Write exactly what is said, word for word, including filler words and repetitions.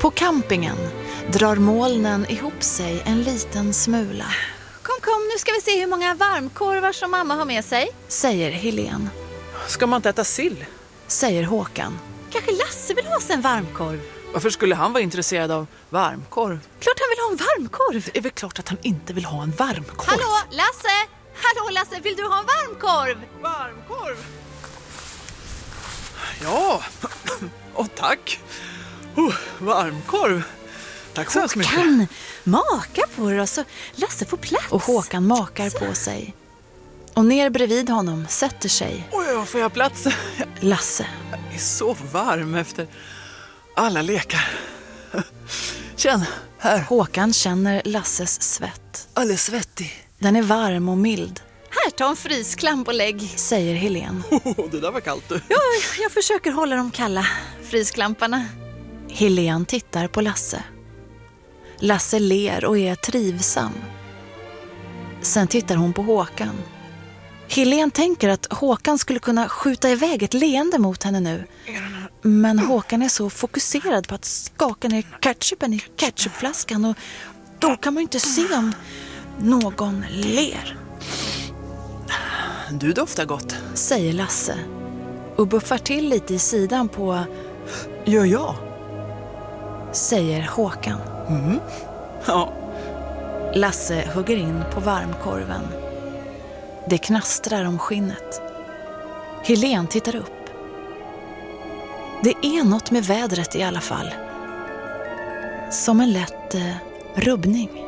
På campingen drar molnen ihop sig en liten smula. Kom, kom, nu ska vi se hur många varmkorvar som mamma har med sig, säger Helene. Ska man inte äta sill? Säger Håkan. Kanske Lasse vill ha sig en varmkorv. Varför skulle han vara intresserad av varmkorv? Klart han vill ha en varmkorv. Det är väl klart att han inte vill ha en varmkorv. Hallå, Lasse! Hallå, Lasse, vill du ha en varmkorv? Varmkorv? Ja, och tack. Oh, varmkorv. Tack så hemskt mycket. Håkan, maka på det så Lasse får plats. Och Håkan makar på sig. Och ner bredvid honom sätter sig Oj, får jag plats? Lasse. Jag är så varm efter alla lekar. Känn, här. Håkan känner Lasses svett. Alldeles svettig. Den är varm och mild, Här, ta en frisklamp och lägg. säger Helene. Oh, det där var kallt du. Ja, jag försöker hålla dem kalla, frisklamparna. Helene tittar på Lasse. Lasse ler och är trivsam. Sen tittar hon på Håkan. Helene tänker att Håkan skulle kunna skjuta iväg ett leende mot henne nu. Men Håkan är så fokuserad på att skaka ner ketchupen i ketchupflaskan och då kan man inte se om någon ler. Du doftar gott, säger Lasse och buffar till lite i sidan på gör jag. säger Håkan. Mm. Ja. Lasse hugger in på varmkorven. Det knastrar om skinnet. Helene tittar upp. Det är något med vädret i alla fall. Som en lätt eh, rubbning.